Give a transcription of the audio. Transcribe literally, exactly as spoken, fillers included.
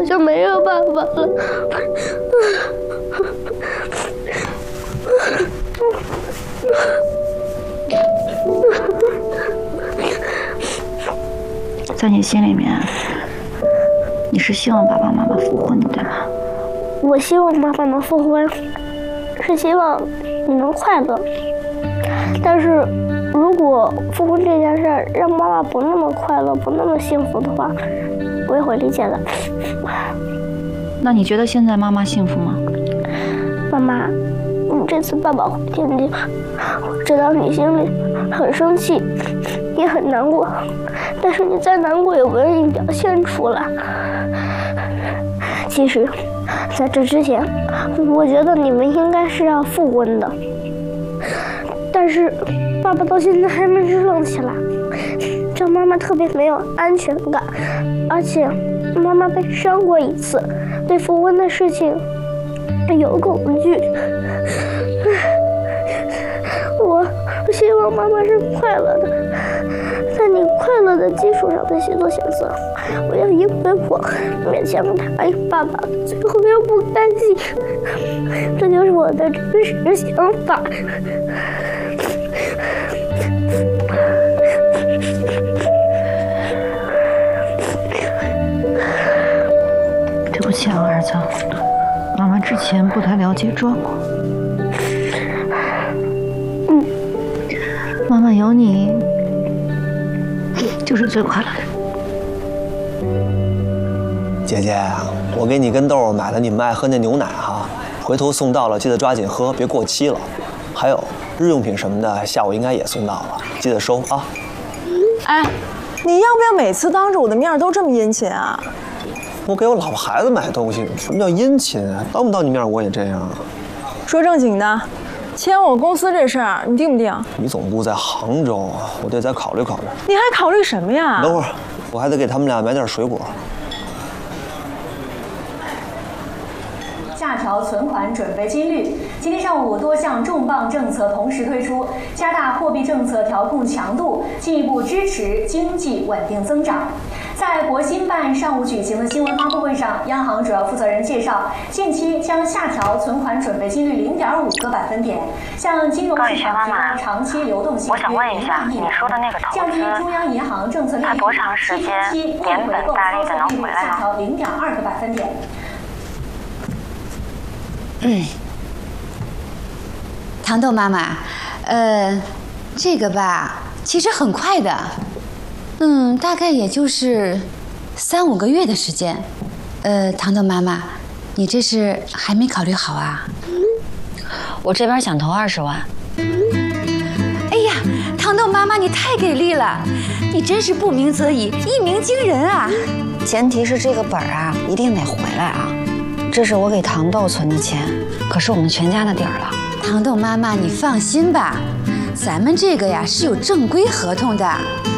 我就没有爸爸了。 在你心里面，你是希望爸爸妈妈复婚的，对吗？ 我希望爸爸能复婚，是希望你能快乐。但是，如果复婚这件事儿让妈妈不那么快乐、不那么幸福的话，我也会理解的。 那你觉得现在妈妈幸福吗？ 妈妈，你这次爸爸回天津，我知道你心里很生气，也很难过，但是你再难过也不愿意表现出来。其实，在这之前，我觉得你们应该是要复婚的，但是爸爸到现在还没支棱起来，这妈妈特别没有安全感，而且妈妈被伤过一次，对复婚的事情有恐惧。我希望妈妈是快乐的，在你快乐的基础上再去做选择。我要因为我勉强答应爸爸，最后又不甘心，这就是我的真实想法。 对不起啊，儿子，妈妈之前不太了解状况。 嗯， 妈妈有你就是最快乐的。 姐姐，我给你跟豆儿买了你们爱喝那牛奶哈，回头送到了记得抓紧喝，别过期了。还有日用品什么的，下午应该也送到了，记得收啊。 哎，你要不要每次当着我的面都这么殷勤啊？ 我给我老婆孩子买东西，什么叫殷勤啊？当不到你面我也这样啊。 说正经的，签我公司这事儿你定不定？ 你总部在杭州，我得再考虑考虑。 你还考虑什么呀？ 等会儿，我还得给他们俩买点水果。 下调存款准备金率。今天上午，多项重磅政策同时推出，加大货币政策调控强度，进一步支持经济稳定增长。在国新办上午举行的新闻发布会上，央行主要负责人介绍，近期将下调存款准备金率零点五个百分点，向金融市场提供长期流动性我想问一下，你说的那个投资， 中央银行政策利率它多长时间连本带利的能回来吗？ 下调零点二个百分点。 嗯，糖豆妈妈，呃，这个吧，其实很快的，嗯，大概也就是三五个月的时间。呃，糖豆妈妈，你这是还没考虑好啊？ 我这边想投二十万。 哎呀，糖豆妈妈，你太给力了，你真是不鸣则已，一鸣惊人啊！ 前提是这个本儿啊，一定得回来啊。这是我给糖豆存的钱，可是我们全家的底儿了。 糖豆妈妈，你放心吧，咱们这个呀是有正规合同的，